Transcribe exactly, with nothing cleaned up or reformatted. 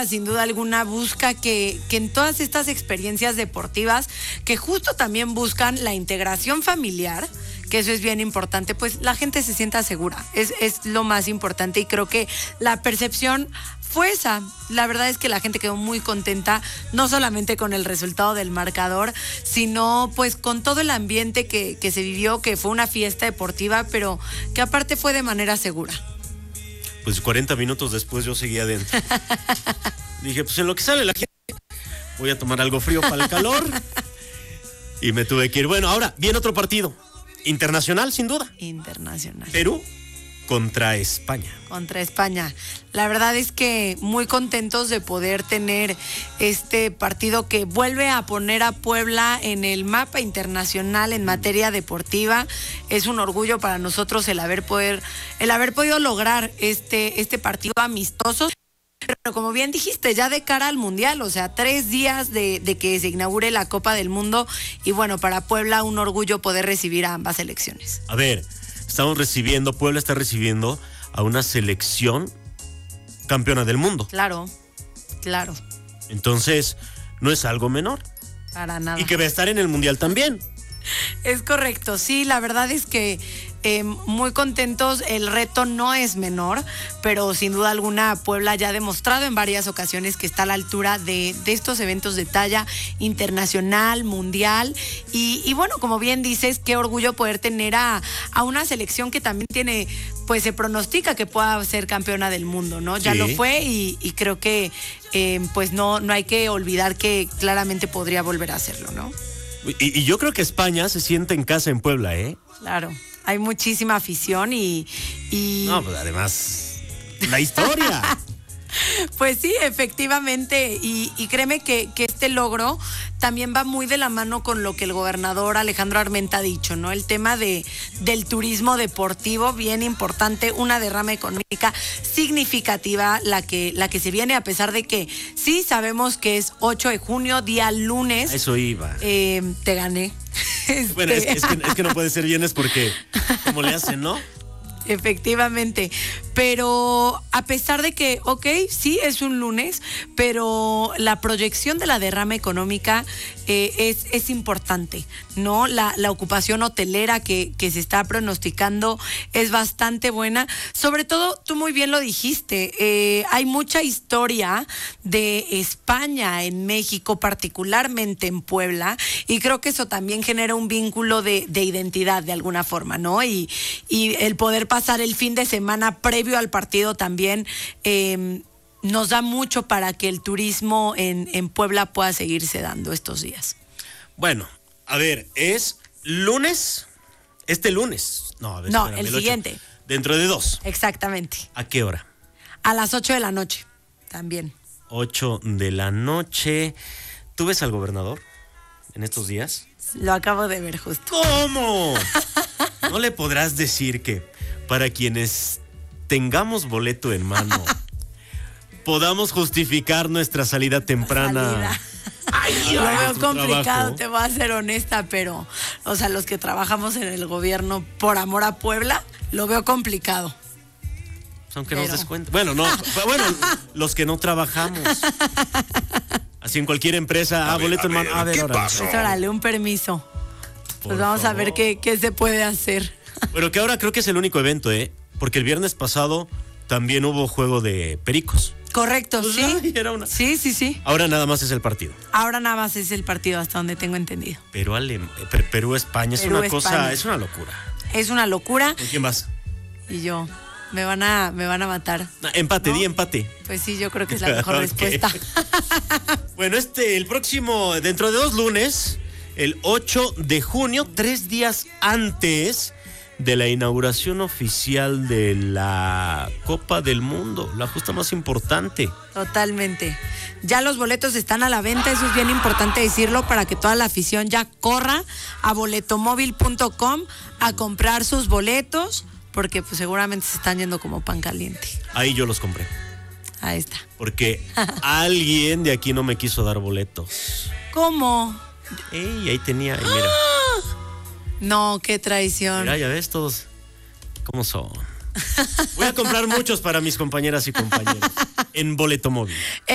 sin duda alguna busca que, que en todas estas experiencias deportivas, que justo también buscan la integración familiar, que eso es bien importante, pues la gente se sienta segura, es, es lo más importante, y creo que la percepción fue esa. La verdad es que la gente quedó muy contenta, no solamente con el resultado del marcador, sino pues con todo el ambiente que, que se vivió, que fue una fiesta deportiva, pero que aparte fue de manera segura. Pues cuarenta minutos después yo seguía adentro. Dije, pues en lo que sale la gente, voy a tomar algo frío para el calor. Y me tuve que ir. Bueno, ahora viene otro partido. Internacional, sin duda. Internacional. Perú contra España. Contra España. La verdad es que muy contentos de poder tener este partido que vuelve a poner a Puebla en el mapa internacional en materia deportiva. Es un orgullo para nosotros el haber poder, el haber podido lograr este, este partido amistoso. Pero como bien dijiste, ya de cara al Mundial, o sea, tres días de, de que se inaugure la Copa del Mundo, y bueno, para Puebla un orgullo poder recibir a ambas selecciones. A ver, estamos recibiendo, Puebla está recibiendo a una selección campeona del mundo. Claro, claro. Entonces, no es algo menor. Para nada. Y que va a estar en el Mundial también. Es correcto, sí, la verdad es que eh, muy contentos, el reto no es menor, pero sin duda alguna Puebla ya ha demostrado en varias ocasiones que está a la altura de, de estos eventos de talla internacional, mundial, y, y bueno, como bien dices, qué orgullo poder tener a, a una selección que también tiene, pues se pronostica que pueda ser campeona del mundo, ¿no? Ya sí. Lo fue y, y creo que eh, pues no, no hay que olvidar que claramente podría volver a hacerlo, ¿no? Y, y yo creo que España se siente en casa en Puebla, ¿eh? Claro, hay muchísima afición y... y... No, pues además, la historia. Pues sí, efectivamente, y, y créeme que, que este logro también va muy de la mano con lo que el gobernador Alejandro Armenta ha dicho, ¿no? El tema de, del turismo deportivo, bien importante, una derrama económica significativa la que, la que se viene, a pesar de que sí sabemos que es ocho de junio, día lunes. Eso iba. Eh, te gané. Este... Bueno, es, es, que, es que no puede ser viernes porque, ¿cómo le hacen, no? Efectivamente, pero a pesar de que, ok, sí es un lunes, pero la proyección de la derrama económica eh, es, es importante, ¿no? La, la ocupación hotelera que, que se está pronosticando es bastante buena. Sobre todo, tú muy bien lo dijiste, eh, hay mucha historia de España en México, particularmente en Puebla, y creo que eso también genera un vínculo de, de identidad de alguna forma, ¿no? Y, y el poder pasar el fin de semana previo al partido también eh, nos da mucho para que el turismo en, en Puebla pueda seguirse dando estos días. Bueno, a ver, es lunes, este lunes. No, a ver, no espérame, el, el siguiente. ocho. Dentro de dos. Exactamente. ¿A qué hora? A las ocho de la noche, también. Ocho de la noche. ¿Tú ves al gobernador en estos días? Lo acabo de ver justo. ¿Cómo? No le podrás decir que para quienes tengamos boleto en mano podamos justificar nuestra salida temprana. Salida. Ay, lo veo complicado, trabajo. Te voy a ser honesta, pero, o sea, los que trabajamos en el gobierno por amor a Puebla, lo veo complicado. Pues aunque pero... nos des cuenta. Bueno, no, bueno, los que no trabajamos. Así en cualquier empresa, a ah, ver, boleto a en mano. ver, A ver, ¿qué ahora. pasó? Pues órale, un permiso. Por Pues vamos favor. a ver qué, qué se puede hacer. Pero que ahora creo que es el único evento, ¿eh? Porque el viernes pasado también hubo juego de pericos. Correcto, Pues, sí. ay, era una- Sí, sí, sí. Ahora nada más es el partido. Ahora nada más es el partido hasta donde tengo entendido. Pero Ale, Per- Perú, España, es Perú, una cosa, España. es una locura. Es una locura ¿Con quién vas? y yo, me van a, me van a matar. Ah, empate, ¿No? di empate. Pues sí, yo creo que es la mejor Ok. respuesta. Bueno, este, el próximo, dentro de dos lunes, el ocho de junio, tres días antes de la inauguración oficial de la Copa del Mundo, la justa más importante. Totalmente. Ya los boletos están a la venta, eso es bien importante decirlo, para que toda la afición ya corra a boletomóvil punto com a comprar sus boletos, porque pues seguramente se están yendo como pan caliente. Ahí yo los compré. Ahí está. Porque alguien de aquí no me quiso dar boletos. ¿Cómo? Ey, ahí tenía, y mira. No, qué traición. Mira, ya ves todos cómo son. Voy a comprar muchos para mis compañeras y compañeros en Boleto Móvil.